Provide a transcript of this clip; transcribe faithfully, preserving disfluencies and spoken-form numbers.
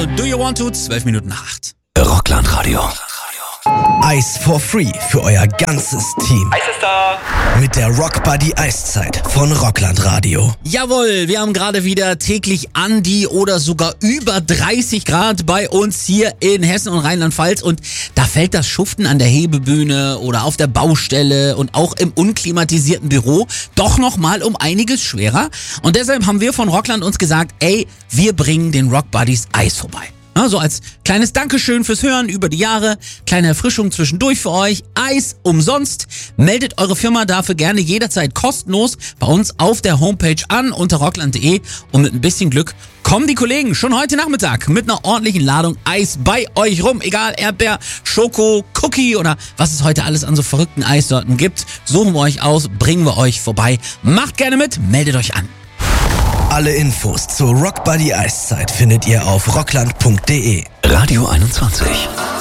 und Do You Want To, zwölf Minuten nach acht. Rockland Radio. Eis for free für euer ganzes Team. Eis ist da. Mit der Rock Buddy Eiszeit von Rockland Radio. Jawohl, wir haben gerade wieder täglich an die oder sogar über dreißig Grad bei uns hier in Hessen und Rheinland-Pfalz. Und da fällt das Schuften an der Hebebühne oder auf der Baustelle und auch im unklimatisierten Büro doch nochmal um einiges schwerer. Und deshalb haben wir von Rockland uns gesagt, ey, wir bringen den Rock Buddies Eis vorbei. So als kleines Dankeschön fürs Hören über die Jahre, kleine Erfrischung zwischendurch für euch, Eis umsonst. Meldet eure Firma dafür gerne jederzeit kostenlos bei uns auf der Homepage an unter rockland punkt de und mit ein bisschen Glück kommen die Kollegen schon heute Nachmittag mit einer ordentlichen Ladung Eis bei euch rum. Egal, Erdbeer, Schoko, Cookie oder was es heute alles an so verrückten Eissorten gibt. Suchen wir euch aus, bringen wir euch vorbei. Macht gerne mit, meldet euch an. Alle Infos zur Rock Buddy Eiszeit findet ihr auf rockland punkt de. Radio einundzwanzig.